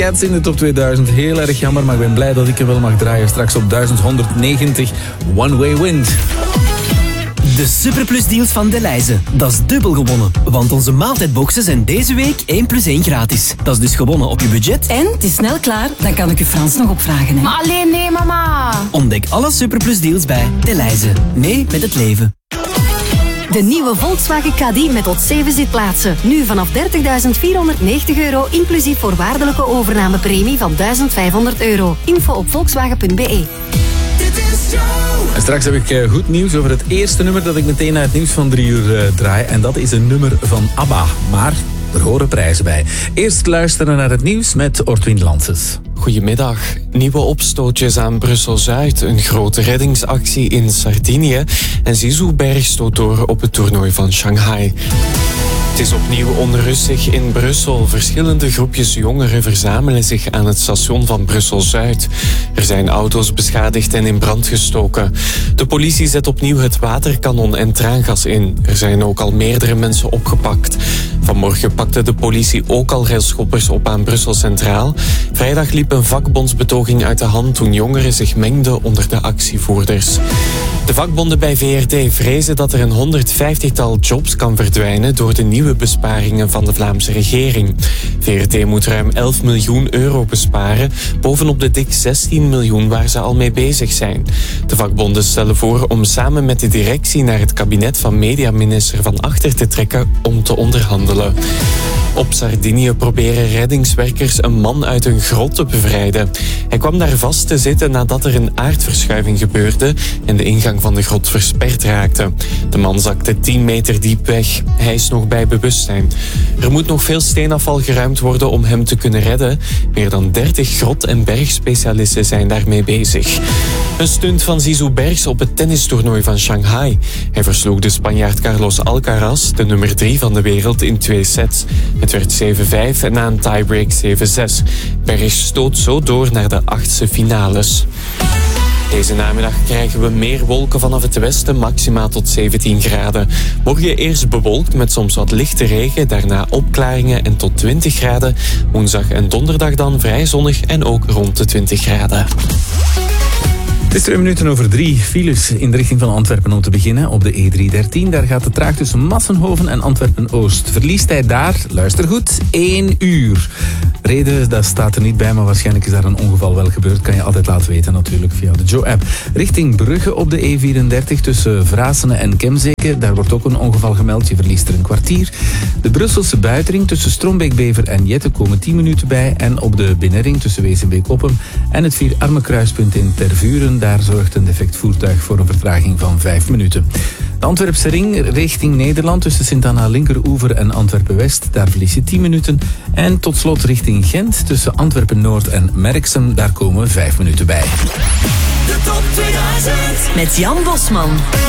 Cats in de top 2000. Heel erg jammer, maar ik ben blij dat ik hem wel mag draaien. Straks op 1190 One Way Wind. De Superplus deals van Delhaize. Dat is dubbel gewonnen. Want onze maaltijdboxen zijn deze week 1 + 1 gratis. Dat is dus gewonnen op je budget. En het is snel klaar, dan kan ik u Frans nog opvragen. Hè? Maar alleen nee, mama. Ontdek alle Superplus deals bij Delhaize. Mee met het leven. De nieuwe Volkswagen Caddy met tot 7 zitplaatsen. Nu vanaf €30.490, inclusief voorwaardelijke overnamepremie van €1.500. Info op volkswagen.be. En straks heb ik goed nieuws over het eerste nummer dat ik meteen naar het nieuws van 3 uur draai. En dat is een nummer van ABBA. Maar er horen prijzen bij. Eerst luisteren naar het nieuws met Ortwin Lances. Goedemiddag. Nieuwe opstootjes aan Brussel-Zuid, een grote reddingsactie in Sardinië en Zizou Berg stoot door op het toernooi van Shanghai. Het is opnieuw onrustig in Brussel. Verschillende groepjes jongeren verzamelen zich aan het station van Brussel-Zuid. Er zijn auto's beschadigd en in brand gestoken. De politie zet opnieuw het waterkanon en traangas in. Er zijn ook al meerdere mensen opgepakt. Vanmorgen pakte de politie ook al railschoppers op aan Brussel Centraal. Vrijdag liep een vakbondsbetoging uit de hand toen jongeren zich mengden onder de actievoerders. De vakbonden bij VRD vrezen dat er een 150-tal jobs kan verdwijnen door de nieuwe besparingen van de Vlaamse regering. VRD moet ruim €11 miljoen besparen, bovenop de dik 16 miljoen waar ze al mee bezig zijn. De vakbonden stellen voor om samen met de directie naar het kabinet van mediaminister Van Achter te trekken om te onderhandelen. Op Sardinië proberen reddingswerkers een man uit een grot te bevrijden. Hij kwam daar vast te zitten nadat er een aardverschuiving gebeurde en de ingang van de grot versperd raakte. De man zakte 10 meter diep weg. Hij is nog bij bewustzijn. Er moet nog veel steenafval geruimd worden om hem te kunnen redden. Meer dan 30 grot- en bergspecialisten zijn daarmee bezig. Een stunt van Zizou Bergs op het tennistoernooi van Shanghai. Hij versloeg de Spanjaard Carlos Alcaraz, de nummer 3 van de wereld, in 2 sets. Het werd 7-5 en na een tiebreak 7-6. Bergs stoot zo door naar de 8e finales. Deze namiddag krijgen we meer wolken vanaf het westen, maximaal tot 17 graden. Morgen eerst bewolkt met soms wat lichte regen, daarna opklaringen en tot 20 graden. Woensdag en donderdag dan vrij zonnig en ook rond de 20 graden. Het is 2 minuten over 3. Files in de richting van Antwerpen om te beginnen. Op de E313, daar gaat het traag tussen Massenhoven en Antwerpen-Oost. Verliestijd daar, luister goed, 1 uur. Reden, dat staat er niet bij, maar waarschijnlijk is daar een ongeval wel gebeurd. Kan je altijd laten weten natuurlijk via de Joe-app. Richting Brugge op de E34 tussen Vrasene en Kemzeke. Daar wordt ook een ongeval gemeld, je verliest er een kwartier. De Brusselse buitenring tussen Strombeek-Bever en Jette komen 10 minuten bij. En op de binnenring tussen Wezenbeek-Oppem en het Vierarmenkruispunt in Tervuren. Daar zorgt een defect voertuig voor een vertraging van 5 minuten. De Antwerpse ring richting Nederland tussen Sint-Anna Linkeroever en Antwerpen-West. Daar verlies je 10 minuten. En tot slot richting Gent tussen Antwerpen-Noord en Merksem. Daar komen 5 minuten bij. De top 2000 met Jan Bosman.